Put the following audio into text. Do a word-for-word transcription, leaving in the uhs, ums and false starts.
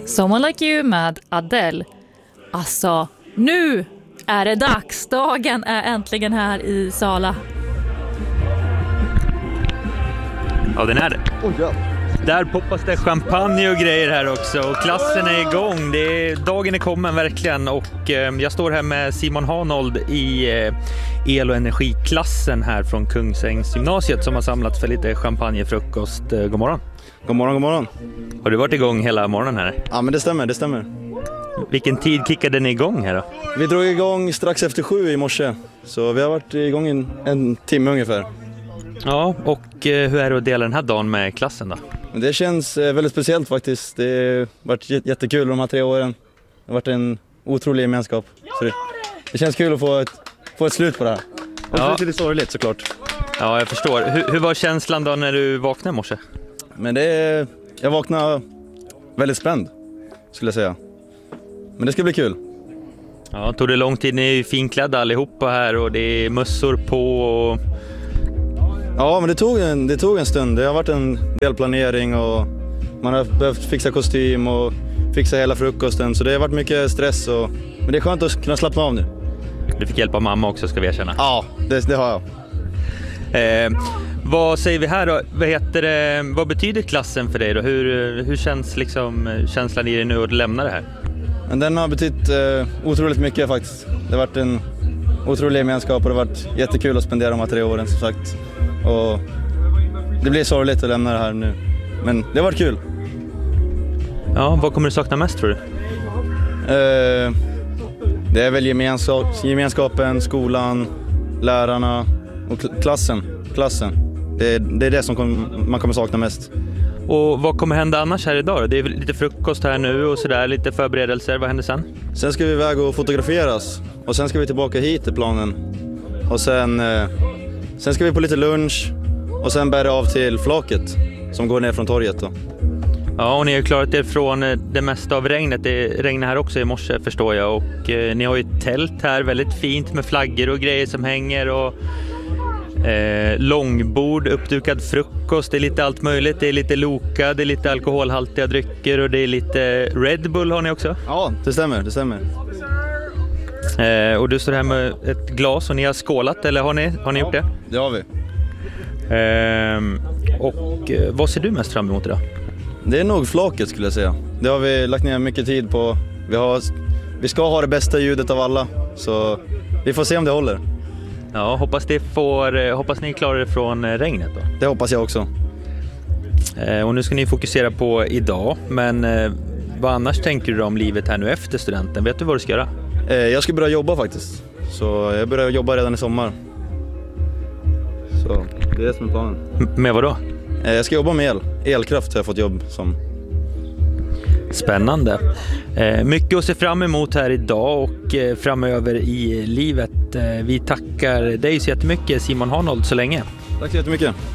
Someone Like You med Adele. Alltså, nu är det dags. Dagen är äntligen här i Sala. Ja, den är det. Oh, ja. Där poppas det champagne och grejer här också. Och klassen är igång. Det är, dagen är kommen verkligen. Och eh, jag står här med Simon Hanold i eh, el- och energiklassen här från Kungsängs-gymnasiet som har samlats för lite champagnefrukost. Eh, god morgon. God morgon, god morgon. Har du varit igång hela morgonen här? Ja, men det stämmer, det stämmer. Vilken tid kickade ni igång här då? Vi drog igång strax efter sju i morse. Så vi har varit igång en, en timme ungefär. Ja, och eh, hur är det att dela den här dagen med klassen då? Det känns eh, väldigt speciellt faktiskt. Det har varit j- jättekul de här tre åren. Det har varit en otrolig gemenskap. Så det, det känns kul att få ett, få ett slut på det här. Och Ja. det är lite sorgligt såklart. Ja, jag förstår. Hur, hur var känslan då när du vaknade i morse? Men det är, jag vaknade väldigt spänd skulle jag säga. Men det ska bli kul. Ja, tog det lång tid? Ni är ju finklädda allihopa här och det är mössor på och... Ja, men det tog, en, det tog en stund. Det har varit en del planering och man har behövt fixa kostym och fixa hela frukosten. Så det har varit mycket stress. Och, men det är skönt att kunna slappna av nu. Du fick hjälp av mamma också, ska vi erkänna. Ja, det, det har jag. Eh, vad säger vi här då? Vad, heter det, vad betyder klassen för dig då? Hur, hur känns liksom känslan i dig nu att lämna det här? Men den har betytt eh, otroligt mycket faktiskt. Det har varit en otrolig gemenskap och det har varit jättekul att spendera de här tre åren som sagt. Och det blir sorgligt att lämna det här nu. Men det har varit kul. Ja, vad kommer du sakna mest tror du? Eh, det är väl gemenskap, gemenskapen, skolan, lärarna och kl- klassen. klassen. Det, det är det som kom, man kommer sakna mest. Och vad kommer hända annars här idag då? Det är lite frukost här nu och sådär, lite förberedelser. Vad händer sen? Sen ska vi iväg och fotograferas. Och sen ska vi tillbaka hit i planen. Och sen, eh, sen ska vi på lite lunch. Och sen bär det av till flaket som går ner från torget då. Ja, och ni har klarat er från det mesta av regnet. Det regnar här också i morse förstår jag. Och eh, ni har ju ett tält här, väldigt fint med flaggor och grejer som hänger. Och eh, långbord, uppdukad frukost. Det är lite allt möjligt. Det är lite Loka, det är lite alkoholhaltiga drycker. Och det är lite Red Bull har ni också. Ja, det stämmer, det stämmer. Eh, och du står här med ett glas och ni har skålat, eller har ni, har ni gjort det? Det har vi. Eh, och eh, vad ser du mest fram emot idag? Det är nog flaket skulle jag säga. Det har vi lagt ner mycket tid på. Vi, har, vi ska ha det bästa ljudet av alla. Så vi får se om det håller. Ja, hoppas, det får, hoppas ni klarar det från regnet då. Det hoppas jag också. Eh, och nu ska ni fokusera på idag. Men eh, vad annars tänker du om livet här nu efter studenten? Vet du vad du ska göra? Eh, jag ska börja jobba faktiskt. Så jag börjar jobba redan i sommar. Så det är det som är planen. M- med vad då? Eh, jag ska jobba med el. Elkraft har jag fått jobb som. Spännande. Eh, mycket att se fram emot här idag och eh, framöver i livet. Eh, vi tackar dig så jättemycket Simon Hanold så länge. Tack så jättemycket.